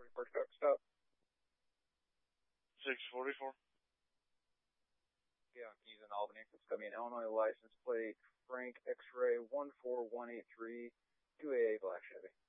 Report truck stop. 644. Yeah, I'm using Albany. It's going to be an Illinois license plate, Frank X-ray 14183, 2AA Black Chevy.